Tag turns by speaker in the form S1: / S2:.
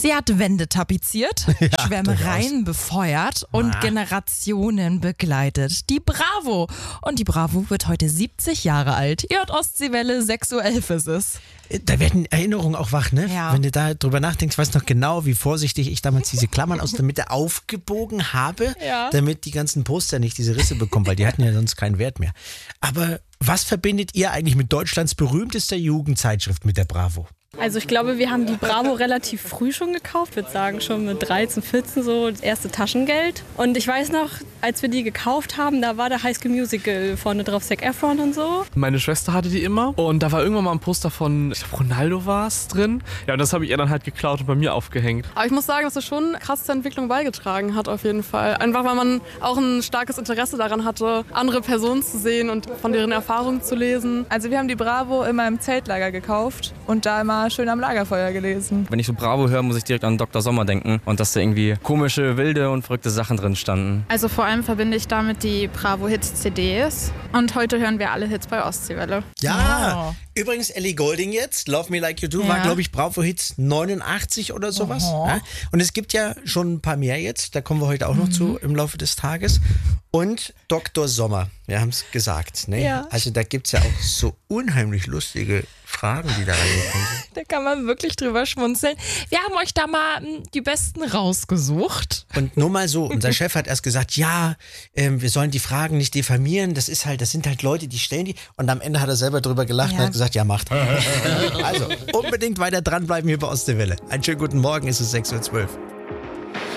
S1: Sie hat Wände tapeziert, Schwärmereien befeuert und Generationen begleitet. Die Bravo. Und die Bravo wird heute 70 Jahre alt. Ihr hört Ostseewelle, 6.11 Uhr ist es.
S2: Da werden Erinnerungen auch wach, ne?
S1: Ja.
S2: Wenn du da drüber nachdenkst, ich weiß noch genau, wie vorsichtig ich damals diese Klammern aus der Mitte aufgebogen habe, damit die ganzen Poster nicht diese Risse bekommen, weil die hatten ja sonst keinen Wert mehr. Aber was verbindet ihr eigentlich mit Deutschlands berühmtester Jugendzeitschrift, mit der Bravo?
S3: Also ich glaube, wir haben die Bravo relativ früh schon gekauft, würde sagen schon mit 13, 14 so, das erste Taschengeld. Und ich weiß noch, als wir die gekauft haben, da war der High School Musical vorne drauf, Zac Efron und so.
S4: Meine Schwester hatte die immer und da war irgendwann mal ein Poster von, ich glaube Ronaldo war es drin. Ja, und das habe ich ihr dann halt geklaut und bei mir aufgehängt.
S5: Aber ich muss sagen, dass es schon krass zur Entwicklung beigetragen hat auf jeden Fall. Einfach weil man auch ein starkes Interesse daran hatte, andere Personen zu sehen und von deren Erfahrungen zu lesen.
S6: Also wir haben die Bravo immer im Zeltlager gekauft und da immer schön am Lagerfeuer gelesen.
S7: Wenn ich so Bravo höre, muss ich direkt an Dr. Sommer denken und dass da irgendwie komische, wilde und verrückte Sachen drin standen.
S8: Also vor allem verbinde ich damit die Bravo-Hits-CDs und heute hören wir alle Hits bei Ostseewelle.
S2: Ja, übrigens Ellie Goulding jetzt, Love Me Like You Do, war glaube ich Bravo Hits 89 oder sowas. Ja? Und es gibt ja schon ein paar mehr jetzt, da kommen wir heute auch noch zu im Laufe des Tages. Und Dr. Sommer, wir haben es gesagt, ne?
S1: Ja.
S2: Also da gibt es ja auch so unheimlich lustige Fragen, die da reingekommen sind.
S1: Da kann man wirklich drüber schmunzeln. Wir haben euch da mal die besten rausgesucht.
S2: Und nur mal so, unser Chef hat erst gesagt, wir sollen die Fragen nicht diffamieren, das sind halt Leute, die stellen die. Und am Ende hat er selber drüber gelacht und hat gesagt, ja, macht. Also, unbedingt weiter dranbleiben hier bei Ostseewelle. Einen schönen guten Morgen, es ist 6.12 Uhr.